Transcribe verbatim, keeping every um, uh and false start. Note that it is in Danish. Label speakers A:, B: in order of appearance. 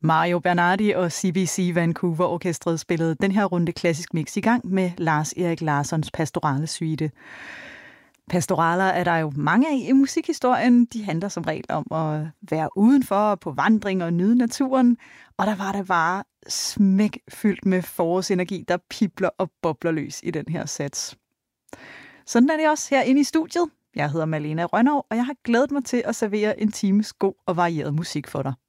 A: Mario Bernardi og C B C Vancouver Orkestret spillede den her runde klassisk mix i gang med Lars Erik Larssons pastorale suite. Pastoraler er der jo mange af i musikhistorien. De handler som regel om at være udenfor, på vandring og nyde naturen. Og der var det bare smæk fyldt med forårsenergi, der pibler og bobler løs i den her sats. Sådan er det også herinde i studiet. Jeg hedder Malene Rønnow, og jeg har glædet mig til at servere en times god og varieret musik for dig.